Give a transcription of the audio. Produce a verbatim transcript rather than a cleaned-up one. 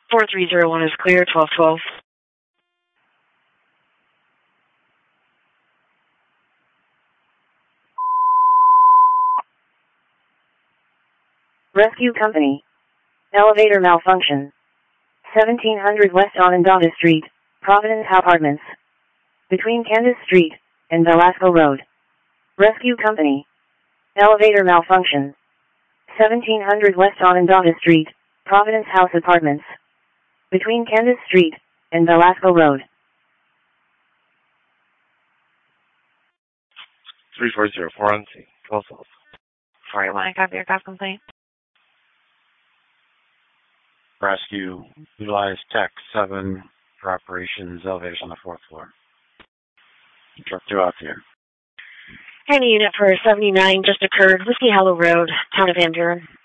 four three zero one is clear, twelve twelve. Rescue Company. Elevator malfunction. seventeen hundred West Onondaga Street, Providence Apartments. Between Candace Street and Velasco Road. Rescue Company. Elevator malfunction. seventeen hundred West Onondaga Street, Providence House Apartments. Between Candace Street and Velasco Road. three four zero four on scene. twelve twelve. four eight one, I copy your cop complaint. Rescue, utilize Tech seven for operations, elevators on the fourth floor. Truck two out here. Any unit for seventy-nine just occurred, Whiskey Hollow Road, Town of Van Buren.